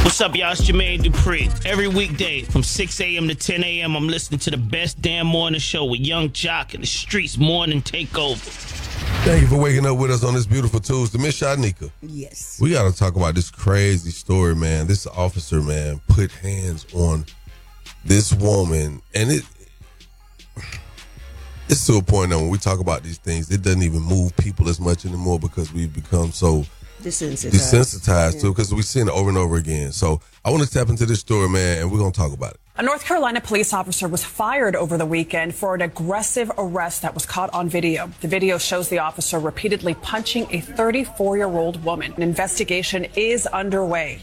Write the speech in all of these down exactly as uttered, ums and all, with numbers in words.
What's up, y'all? It's Jermaine Dupri. Every weekday from six a.m. to ten a.m., I'm listening to the best damn morning show with Young Jock and the Streets Morning Takeover. Thank you for waking up with us on this beautiful Tuesday. Miss Shanika. Yes. We got to talk about this crazy story, man. This officer, man, put hands on this woman. And it it's to a point now when we talk about these things, it doesn't even move people as much anymore because we've become so desensitized, desensitized yeah. to it because we've seen it over and over again. So I want to tap into this story, man, and we're going to talk about it. A North Carolina police officer was fired over the weekend for an aggressive arrest that was caught on video. The video shows the officer repeatedly punching a thirty-four-year-old woman. An investigation is underway.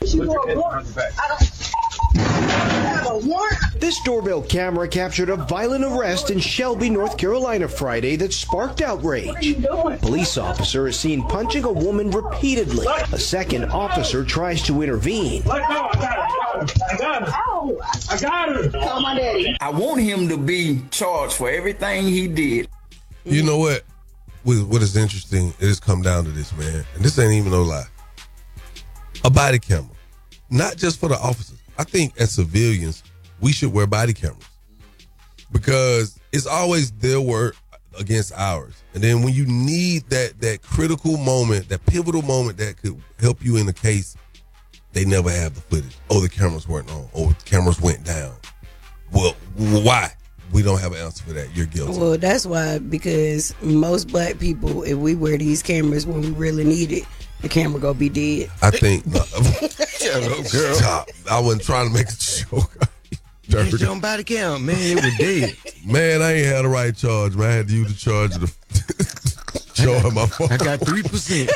This doorbell camera captured a violent arrest in Shelby, North Carolina Friday that sparked outrage. A police officer is seen punching a woman repeatedly. A second officer tries to intervene. I got him. I got him. Call my daddy. I want him to be charged for everything he did. You know what? What is interesting, it has come down to this, man. And this ain't even no lie. A body camera. Not just for the officers. I think as civilians, we should wear body cameras. Because it's always their word against ours. And then when you need that that critical moment, that pivotal moment that could help you in a case, they never have the footage. Oh, the cameras weren't on. Oh, the cameras went down. Well, why? We don't have an answer for that. You're guilty. Well, that's why, because most black people, if we wear these cameras when we really need it, the camera gonna be dead. I think. No, girl. Stop. I wasn't trying to make a joke. Get your own body cam, man. It was dead. Man, I ain't had the right charge, man. I had to use the charge of the charge on my phone. I got three percent.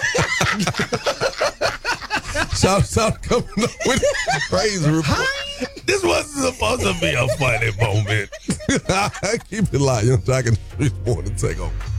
Shout out coming up with crazy report. This wasn't supposed to be a funny moment. Keep it live. Young Jock and the Streets Morning Takeover.